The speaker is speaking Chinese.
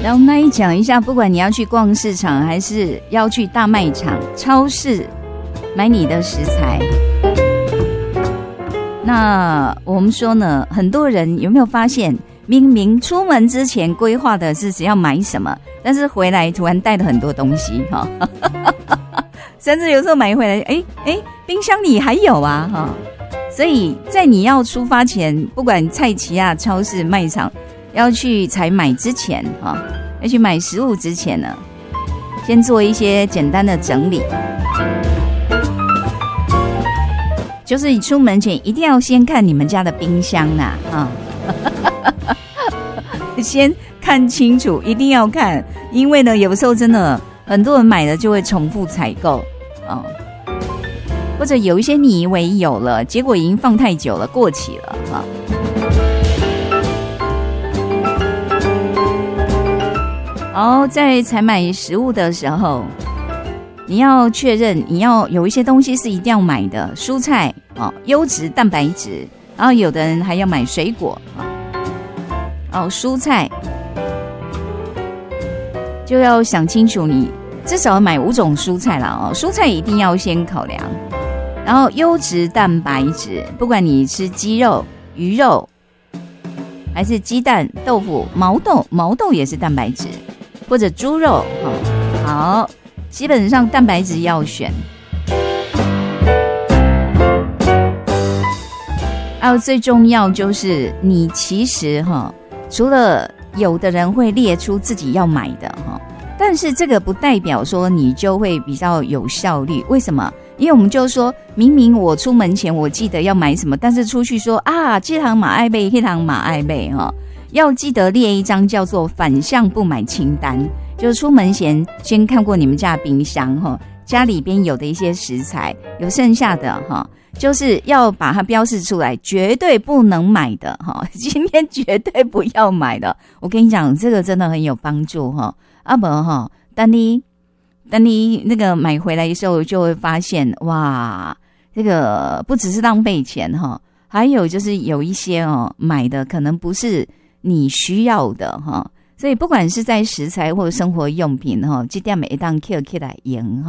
然后那一讲一下，不管你要去逛市场还是要去大卖场、超市买你的食材，那我们说呢，很多人有没有发现，明明出门之前规划的是只要买什么，但是回来突然带了很多东西哈，甚至有时候买回来，冰箱里还有啊哈。所以在你要出发前，不管菜市啊、超市、卖场，要去采买之前哈，要去买食物之前呢，先做一些简单的整理。就是你出门前一定要先看你们家的冰箱啊，先看清楚，一定要看，因为呢，有时候真的很多人买了就会重复采购啊。或者有一些你以为有了，结果已经放太久了，过期了哈。好，在采买食物的时候，你要确认你要有一些东西是一定要买的，蔬菜优质蛋白质，然后有的人还要买水果蔬菜就要想清楚，你至少要买5种蔬菜啦蔬菜一定要先考量。然后优质蛋白质，不管你吃鸡肉、鱼肉，还是鸡蛋、豆腐、毛豆也是蛋白质，或者猪肉好，基本上蛋白质要选。还有最重要就是你其实除了有的人会列出自己要买的但是这个不代表说你就会比较有效率。为什么？因为我们就说明明我出门前我记得要买什么，但是出去说这行马爱买，那行马爱买要记得列一张叫做反向不买清单，就是出门前先看过你们家的冰箱家里边有的一些食材有剩下的就是要把它标示出来，绝对不能买的今天绝对不要买的。我跟你讲，这个真的很有帮助不当你那个买回来的时候，就会发现哇，这个不只是浪费钱还有就是有一些买的可能不是你需要的所以不管是在食材或者生活用品这点每一档 Q 起来用